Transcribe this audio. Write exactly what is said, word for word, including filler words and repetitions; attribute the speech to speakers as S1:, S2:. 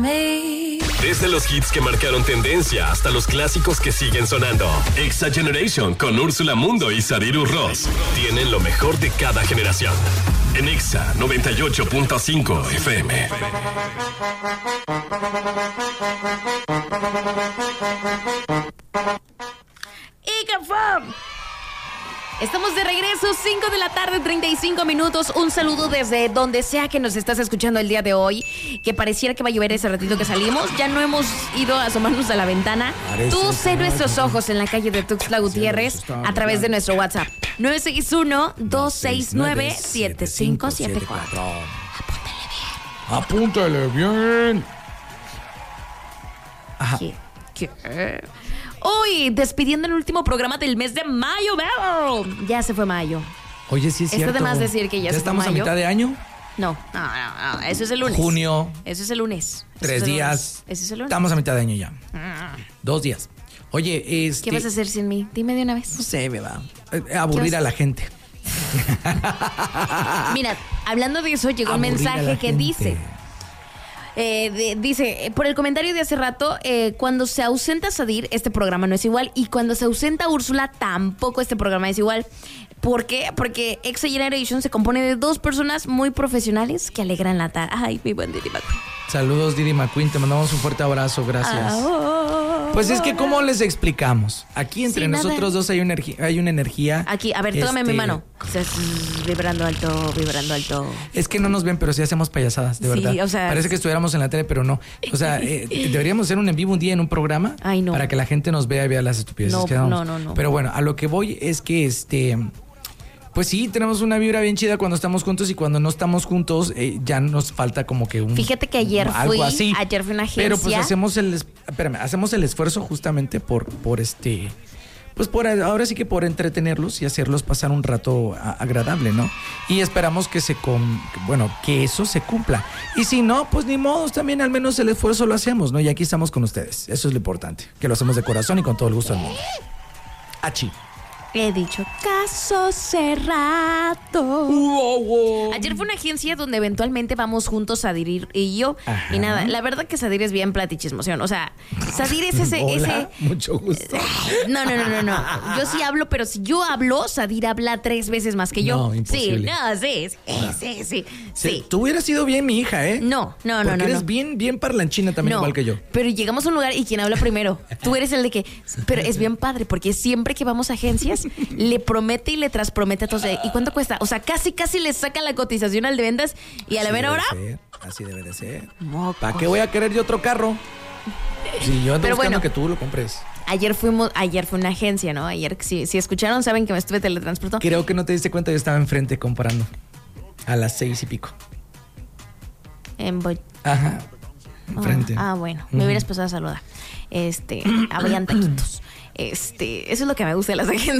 S1: Desde los hits que marcaron tendencia hasta los clásicos que siguen sonando. Exa Generation con Úrsula Mundo y Sadiru Ross tienen lo mejor de cada generación. En Exa noventa y ocho punto cinco F M.
S2: Y que fue. Estamos de regreso, cinco de la tarde, treinta y cinco minutos. Un saludo desde donde sea que nos estás escuchando el día de hoy. Que pareciera que va a llover ese ratito que salimos. Ya no hemos ido a asomarnos a la ventana. Tú sé nuestros ojos en la calle de Tuxtla Gutiérrez a través de nuestro WhatsApp. nueve seis uno, dos seis nueve, siete cinco siete cuatro.
S3: Apúntale bien. Apúntale bien.
S2: Ajá. ¿Qué? ¿Qué? Hoy, despidiendo el último programa del mes de mayo, veo. Ya se fue mayo.
S3: Oye, sí es cierto.
S2: Está de más decir que ya,
S3: ¿Ya
S2: se
S3: estamos
S2: fue mayo.
S3: a mitad de año?
S2: No, no, no, no, eso es el lunes.
S3: Junio.
S2: Eso es el lunes. Eso
S3: Tres
S2: es el
S3: días.
S2: Lunes. Eso es el lunes.
S3: Estamos a mitad de año ya. Dos días. Oye, este...
S2: ¿Qué vas a hacer sin mí? Dime de una vez.
S3: No sé, me va. Eh, aburrir a la gente.
S2: Mira, hablando de eso, llegó
S3: Aburrir
S2: un mensaje que
S3: gente.
S2: dice... Eh, de, dice, por el comentario de hace rato, eh, cuando se ausenta Sadir, este programa no es igual. Y cuando se ausenta Úrsula, tampoco este programa es igual. ¿Por qué? Porque Exa Generation se compone de dos personas muy profesionales que alegran la tarde. Ay, mi buen Didi McQueen.
S3: Saludos, Didi McQueen. Te mandamos un fuerte abrazo. Gracias.
S2: Ah,
S3: pues es que, ¿cómo les explicamos? Aquí entre
S2: Sí,
S3: nosotros
S2: nada.
S3: dos hay una, energi- hay una energía.
S2: Aquí, a ver,
S3: este,
S2: tócame mi mano. O sea, es vibrando alto, vibrando alto.
S3: Es que no nos ven, pero sí hacemos payasadas, de
S2: Sí,
S3: verdad.
S2: o sea,
S3: Parece que estuviéramos en la tele, pero no. O sea, eh, deberíamos hacer un en vivo un día en un programa.
S2: Ay, no.
S3: Para que la gente nos vea y vea las estupideces
S2: No,
S3: que damos.
S2: no, no, no.
S3: Pero bueno, a lo que voy es que este... Pues sí, tenemos una vibra bien chida cuando estamos juntos y cuando no estamos juntos eh, ya nos falta como que un...
S2: Fíjate que ayer
S3: algo
S2: fui,
S3: así.
S2: ayer fui a una agencia.
S3: Pero pues hacemos el... es- Espérame, hacemos el esfuerzo justamente por, por este... Pues por ahora sí que por entretenerlos y hacerlos pasar un rato a- agradable, ¿no? Y esperamos que se con, bueno, que eso se cumpla. Y si no, pues ni modo, también al menos el esfuerzo lo hacemos, ¿no? Y aquí estamos con ustedes. Eso es lo importante, que lo hacemos de corazón y con todo el gusto del mundo. Achi.
S2: He dicho caso cerrado.
S3: Wow, wow.
S2: Ayer fue una agencia donde eventualmente vamos juntos Sadir y yo.
S3: Ajá.
S2: Y nada, la verdad que Sadir es bien platichismoción. O sea, Sadir es ese,
S3: Hola,
S2: ese.
S3: mucho gusto.
S2: No, no, no, no, no. Yo sí hablo, pero si yo hablo, Sadir habla tres veces más que yo.
S3: No, imposible.
S2: Sí, no, sí, sí, sí, sí.
S3: Sí,
S2: sí.
S3: tú hubieras sido bien mi hija, ¿eh?
S2: No, no, no,
S3: Porque
S2: no.
S3: eres
S2: no.
S3: bien, bien parlanchina también,
S2: No,
S3: igual que yo.
S2: pero llegamos a un lugar y quien habla primero. Tú eres el de que... Pero es bien padre, porque siempre que vamos a agencias, le promete y le traspromete a todos. de, ¿Y cuánto cuesta? O sea, casi, casi le saca la cotización al de ventas y a la
S3: Así
S2: mera
S3: debe
S2: hora...
S3: ser, así debe de ser.
S2: Mocos.
S3: ¿Para qué voy a querer yo otro carro? Si yo ando
S2: Pero
S3: buscando
S2: bueno.
S3: que tú lo compres.
S2: Ayer fuimos, ayer fue una agencia, ¿no? Ayer, si, si escucharon, saben que me estuve teletransportando.
S3: Creo que no te diste cuenta, yo estaba enfrente comprando. A las seis y pico.
S2: En Boy-
S3: Ajá.
S2: Ah,
S3: Enfrente.
S2: ah, bueno, me
S3: Ujú.
S2: hubieras pasado a saludar. Este, habían taquitos. Este, eso es lo que me gusta de las agencias.